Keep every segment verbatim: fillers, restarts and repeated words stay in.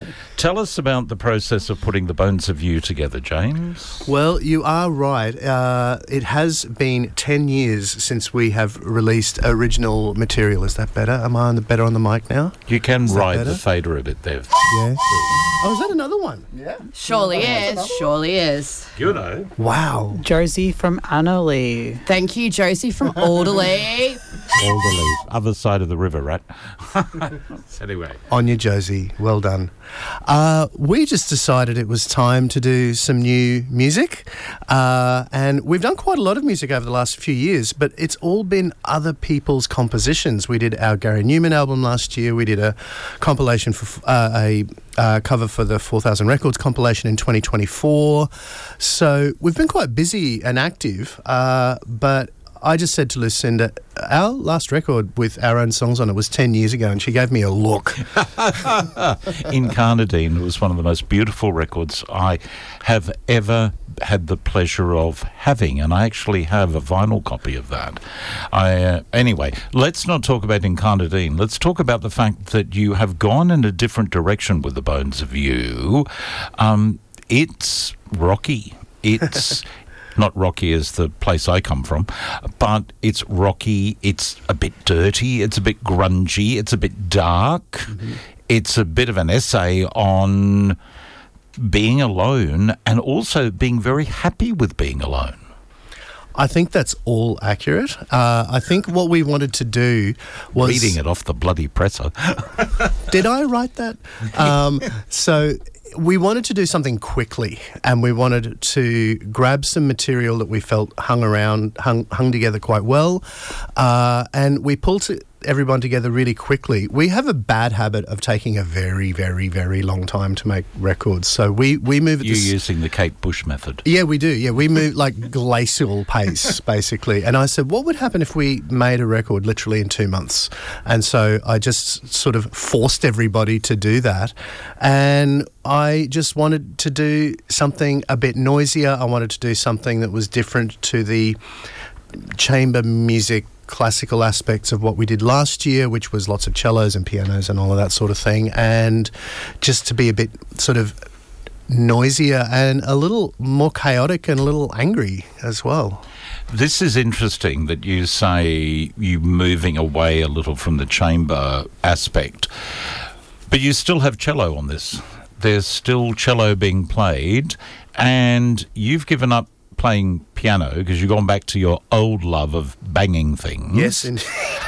Tell us about the process of putting the Bones of You together, James. Well, you are right. Uh, it has been ten years since we have released original material. Is that better? Am I on the, better on the mic now? You can Is that ride better? the fader a bit there. Yeah. Oh, is that another one? Yeah. Surely is. Surely is. You know. Wow. Josie from Annerley. Thank you, Josie from Alderley. Alderley, other side of the river, right? Anyway. On you, Josie. Well done. Uh, we just decided it was time to do some new music. Uh, and we've done quite a lot of music over the last few years, but it's all been other people's compositions. We did our Gary Newman album last year. We did a compilation for uh, a uh, cover for the four thousand Records compilation in twenty twenty-four. So we've been quite busy and active, uh, but I just said to Lucinda, our last record with our own songs on it was ten years ago, and she gave me a look. Incarnadine was one of the most beautiful records I have ever had the pleasure of having, and I actually have a vinyl copy of that. I, uh, anyway, let's not talk about Incarnadine. Let's talk about the fact that you have gone in a different direction with the Bones of You. Um, it's rocky. It's... Not rocky as the place I come from, but it's rocky, it's a bit dirty, it's a bit grungy, it's a bit dark. Mm-hmm. It's a bit of an essay on being alone and also being very happy with being alone. I think that's all accurate. Uh, I think what we wanted to do was... Reading it off the bloody presser. Did I write that? Um, so... We wanted to do something quickly, and we wanted to grab some material that we felt hung around, hung, hung together quite well, uh, and we pulled to everyone together really quickly. We have a bad habit of taking a very, very, very long time to make records, so we, we move at You're this... using the Kate Bush method. Yeah, we do. Yeah, we move like glacial pace, basically. And I said, what would happen if we made a record literally in two months? And so I just sort of forced everybody to do that. And I just wanted to do something a bit noisier. I wanted to do something that was different to the chamber music classical aspects of what we did last year, which was lots of cellos and pianos and all of that sort of thing, and just to be a bit sort of noisier and a little more chaotic and a little angry as well. This is interesting that you say you're moving away a little from the chamber aspect, but you still have cello on this. There's still cello being played, and you've given up playing piano because you've gone back to your old love of banging things. Yes, indeed.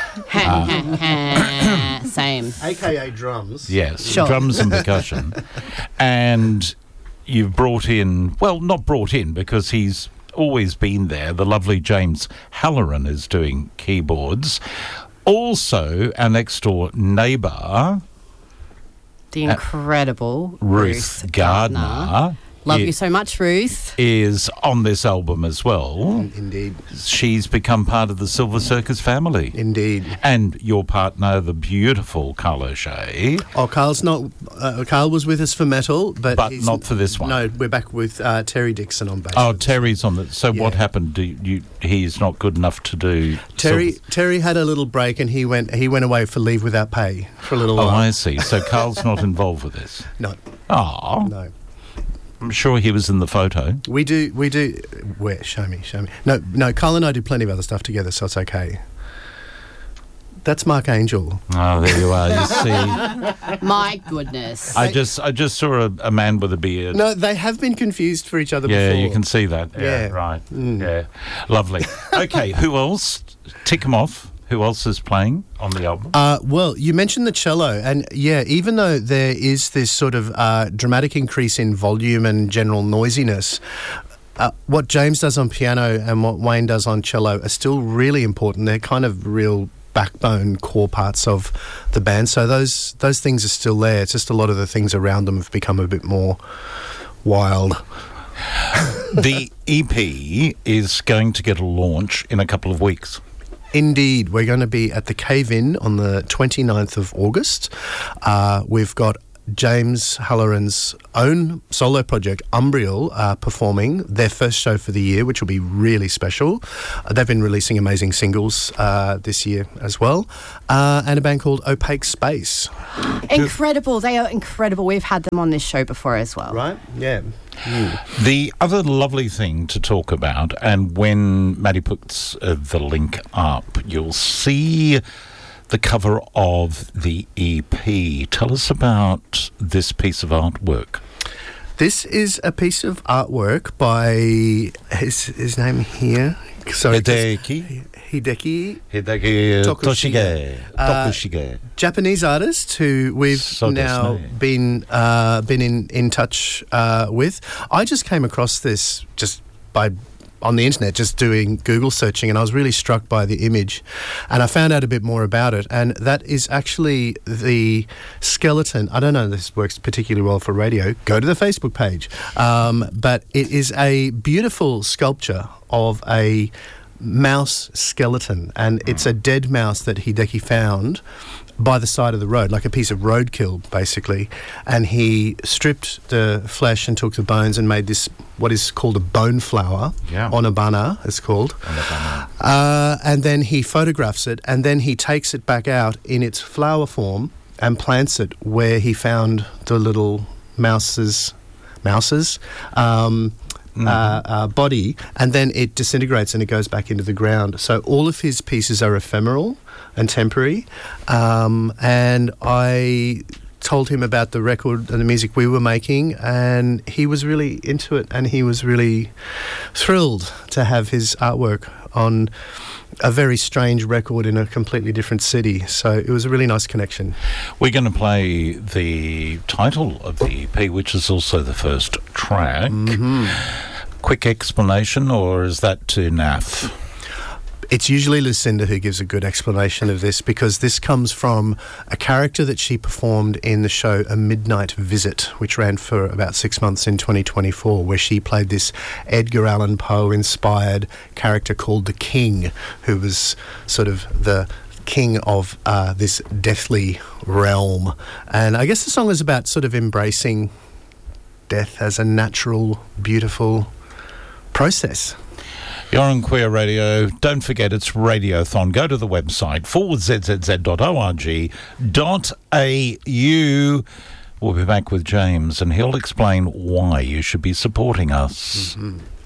uh. Same. A K A drums. Yes, Sure. drums and percussion. And you've brought in, well, not brought in because he's always been there. The lovely James Halloran is doing keyboards. Also, our next door neighbour, The incredible Ruth, Ruth Gardner, Gardner. Love i- you so much, Ruth. is on this album as well. Indeed. She's become part of the Silver Circus family. Indeed. And your partner, the beautiful Carl O'Shea. Oh, Carl's not... Uh, Carl was with us for metal, but... But he's not for this one. No, we're back with uh, Terry Dixon on bass. Oh, Terry's on the... So Yeah. what happened? Do you, he's not good enough to do... Terry Silver- Terry had a little break, and he went he went away for leave without pay for a little Oh, while. I see. So Carl's not involved with this. No, Oh, no. I'm sure he was in the photo. We do, we do... Where? Show me, show me. No, no, Carl and I do plenty of other stuff together, so it's okay. That's Mark Angel. Oh, there you are. You see, My goodness. I just I just saw a, a man with a beard. No, they have been confused for each other Yeah, before. you can see that. Yeah, Yeah. right. Mm. Yeah, lovely. Okay, who else? Tick them off. Who else is playing on the album? Uh, well, you mentioned the cello, and yeah, even though there is this sort of uh, dramatic increase in volume and general noisiness, uh, what James does on piano and what Wayne does on cello are still really important. They're kind of real backbone core parts of the band, so those those things are still there. It's just a lot of the things around them have become a bit more wild. The E P is going to get a launch in a couple of weeks. Indeed, we're going to be at the Cave Inn on the twenty-ninth of August. Uh, we've got James Halloran's own solo project, Umbriel, are performing their first show for the year, which will be really special. Uh, they've been releasing amazing singles uh, this year as well. Uh, and a band called Opaque Space. Incredible. They are incredible. We've had them on this show before as well. Right? Yeah. Mm. The other lovely thing to talk about, and when Maddie puts uh, the link up, you'll see the cover of the E P. Tell us about this piece of artwork. This is a piece of artwork by his his name here. Sorry, Hideki Hideki Hideki Tokushige. Tokushige. Uh, Tokushige. Japanese artist who we've So now desu ne. been uh, been in in touch uh, with. I just came across this just by on the internet, just doing Google searching, and I was really struck by the image, and I found out a bit more about it. And that is actually the skeleton. I don't know if this works particularly well for radio. Go to the Facebook page, um, but it is a beautiful sculpture of a mouse skeleton, and it's a dead mouse that Hideki found by the side of the road, like a piece of roadkill, basically. And he stripped the flesh and took the bones and made this, what is called a bone flower, Yeah. onabana, it's called. Uh, and then he photographs it, and then he takes it back out in its flower form and plants it where he found the little mouse's, mouses, um, Mm-hmm. uh, uh, body, and then it disintegrates and it goes back into the ground. So all of his pieces are ephemeral and temporary. Um, and I told him about the record and the music we were making, and he was really into it, and he was really thrilled to have his artwork on a very strange record in a completely different city. So it was a really nice connection. We're going to play the title of the E P, which is also the first track. Mm-hmm. Quick explanation, or is that too naff? It's usually Lucinda who gives a good explanation of this, because this comes from a character that she performed in the show A Midnight Visit, which ran for about six months in twenty twenty-four, where she played this Edgar Allan Poe-inspired character called the King, who was sort of the king of uh, this deathly realm. And I guess the song is about sort of embracing death as a natural, beautiful process. You're on Queer Radio. Don't forget, it's Radiothon. Go to the website, forward zzz dot org dot au. We'll be back with James, and he'll explain why you should be supporting us. Mm-hmm.